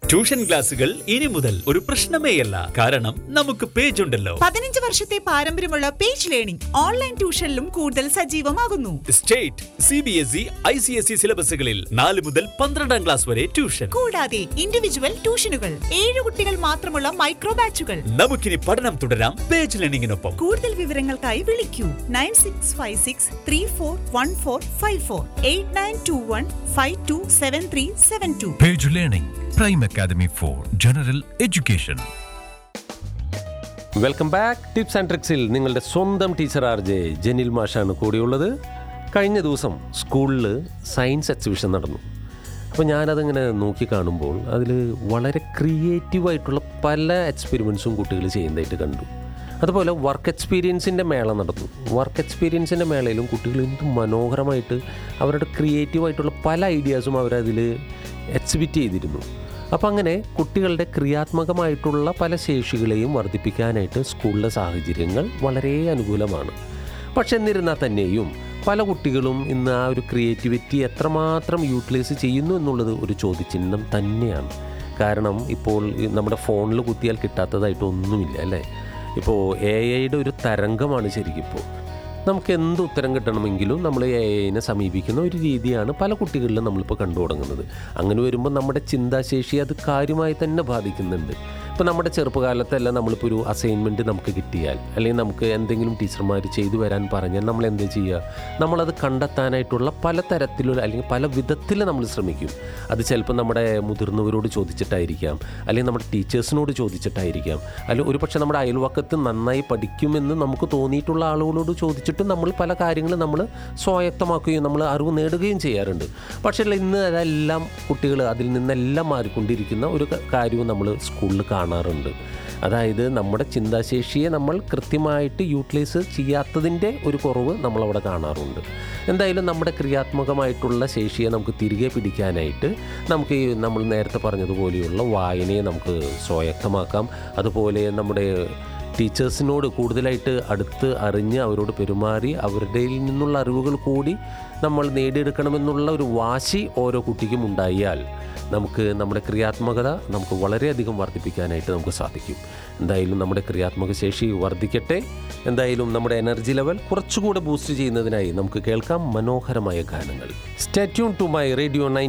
Tuition ക്ലാസുകൾ ഇനി മുതൽ ഒരു പ്രശ്നമേയല്ല. കാരണം നമുക്ക് പേജ് ഉണ്ടല്ലോ. 15 വർഷത്തെ പാരമ്പര്യമുള്ള പേജ് ലേണിംഗ് ഓൺലൈൻ ട്യൂഷനിലും കൂടുതൽ സജീവമാകുന്നു. സ്റ്റേറ്റ്, CBSE, ICSE സിലബസുകളിൽ 4 മുതൽ 12ാം ക്ലാസ് വരെ ട്യൂഷൻ. കൂടാതെ ഇൻഡിവിജ്വൽ ട്യൂഷനുകൾ, 7 കുട്ടികൾ മാത്രമുള്ള മൈക്രോ ബാച്ചുകൾ. നമുക്കിനി പഠനം തുടരാം പേജ് ലേണിംഗിനൊപ്പം. കൂടുതൽ വിവരങ്ങൾക്കായി വിളിക്കൂ 9656341454 8921527372. Page Learning, Prime Academy for General Education. Welcome back. Tips and ട്രിക്സിൽ നിങ്ങളുടെ സ്വന്തം ടീച്ചർ RJ ജെനിൽ മാഷാണ് കൂടിയുള്ളത്. കഴിഞ്ഞ ദിവസം സ്കൂളിൽ സയൻസ് എക്സിബിഷൻ നടന്നു. അപ്പോൾ ഞാനതിങ്ങനെ നോക്കി കാണുമ്പോൾ അതിൽ വളരെ ക്രിയേറ്റീവായിട്ടുള്ള പല എക്സ്പെരിമെൻസും കുട്ടികൾ ചെയ്യുന്നതായിട്ട് കണ്ടു. അതുപോലെ വർക്ക് എക്സ്പീരിയൻസിൻ്റെ മേള നടന്നു. വർക്ക് എക്സ്പീരിയൻസിൻ്റെ മേളയിലും കുട്ടികൾ എന്ത് മനോഹരമായിട്ട് അവരുടെ ക്രിയേറ്റീവായിട്ടുള്ള പല ഐഡിയാസും അവരതിൽ എക്സിബിറ്റ് ചെയ്തിരുന്നു. അപ്പോൾ അങ്ങനെ കുട്ടികളുടെ ക്രിയാത്മകമായിട്ടുള്ള പല ശേഷികളെയും വർദ്ധിപ്പിക്കാനായിട്ട് സ്കൂളിലെ സാഹചര്യങ്ങൾ വളരെ അനുകൂലമാണ്. പക്ഷെ എന്നിരുന്നാൽ തന്നെയും പല കുട്ടികളും ഇന്ന് ആ ഒരു ക്രിയേറ്റിവിറ്റി എത്രമാത്രം യൂട്ടിലൈസ് ചെയ്യുന്നു എന്നുള്ളത് ഒരു ചോദ്യചിഹ്നം തന്നെയാണ്. കാരണം ഇപ്പോൾ നമ്മുടെ ഫോണിൽ കുത്തിയാൽ കിട്ടാത്തതായിട്ടൊന്നുമില്ല അല്ലേ. ഇപ്പോൾ AI ഒരു തരംഗമാണ് ശരിക്കും. ഇപ്പോൾ നമുക്ക് എന്ത് ഉത്തരം കിട്ടണമെങ്കിലും നമ്മൾ AI സമീപിക്കുന്ന ഒരു രീതിയാണ് പല കുട്ടികളിലും നമ്മളിപ്പോൾ കണ്ടു തുടങ്ങുന്നത്. അങ്ങനെ വരുമ്പോൾ നമ്മുടെ ചിന്താശേഷി അത് കാര്യമായി തന്നെ ബാധിക്കുന്നുണ്ട്. ഇപ്പോൾ നമ്മുടെ ചെറുപ്പകാലത്തെല്ലാം നമ്മളിപ്പോൾ ഒരു അസൈൻമെൻറ്റ് നമുക്ക് കിട്ടിയാൽ അല്ലെങ്കിൽ നമുക്ക് എന്തെങ്കിലും ടീച്ചർമാർ ചെയ്തു വരാൻ പറഞ്ഞാൽ നമ്മൾ എന്താ ചെയ്യുക, നമ്മളത് കണ്ടെത്താനായിട്ടുള്ള പല തരത്തിലുള്ള അല്ലെങ്കിൽ പല വിധത്തിൽ നമ്മൾ ശ്രമിക്കും. അത് ചിലപ്പോൾ നമ്മുടെ മുതിർന്നവരോട് ചോദിച്ചിട്ടായിരിക്കാം, അല്ലെങ്കിൽ നമ്മുടെ ടീച്ചേഴ്സിനോട് ചോദിച്ചിട്ടായിരിക്കാം, അല്ലെങ്കിൽ ഒരുപക്ഷെ നമ്മുടെ അയൽവക്കത്ത് നന്നായി പഠിക്കുമെന്ന് നമുക്ക് തോന്നിയിട്ടുള്ള ആളുകളോട് ചോദിച്ചിട്ട് നമ്മൾ പല കാര്യങ്ങളും നമ്മൾ സ്വായത്തമാക്കുകയും നമ്മൾ അറിവ് നേടുകയും ചെയ്യാറുണ്ട്. പക്ഷേ ഇന്ന് അതെല്ലാം കുട്ടികൾ അതിൽ നിന്നെല്ലാം മാറിക്കൊണ്ടിരിക്കുന്ന ഒരു കാര്യവും നമ്മൾ സ്കൂളിൽ കാണാറുണ്ട്. അതായത് നമ്മുടെ ചിന്താശേഷിയെ നമ്മൾ കൃത്യമായിട്ട് യൂട്ടിലൈസ് ചെയ്യാത്തതിൻ്റെ ഒരു കുറവ് നമ്മളവിടെ കാണാറുണ്ട്. എന്തായാലും നമ്മുടെ ക്രിയാത്മകമായിട്ടുള്ള ശേഷിയെ നമുക്ക് തിരികെ പിടിക്കാനായിട്ട് നമുക്ക് നമ്മൾ നേരത്തെ പറഞ്ഞതുപോലെയുള്ള വായനയെ നമുക്ക് സ്വായത്തമാക്കാം. അതുപോലെ നമ്മുടെ ടീച്ചേഴ്സിനോട് കൂടുതലായിട്ട് അടുത്ത് അറിഞ്ഞ് അവരോട് പെരുമാറി അവരുടെ നിന്നുള്ള അറിവുകൾ കൂടി നമ്മൾ നേടിയെടുക്കണമെന്നുള്ള ഒരു വാശി ഓരോ കുട്ടിക്കും ഉണ്ടായാൽ നമുക്ക് നമ്മുടെ ക്രിയാത്മകത നമുക്ക് വളരെയധികം വർദ്ധിപ്പിക്കാനായിട്ട് നമുക്ക് സാധിക്കും. എന്തായാലും നമ്മുടെ ക്രിയാത്മക ശേഷി വർദ്ധിക്കട്ടെ. എന്തായാലും നമ്മുടെ എനർജി ലെവൽ കുറച്ചുകൂടെ ബൂസ്റ്റ് ചെയ്യുന്നതിനായി നമുക്ക് കേൾക്കാം മനോഹരമായ ഗാനങ്ങൾ. Stay tune to my radio 90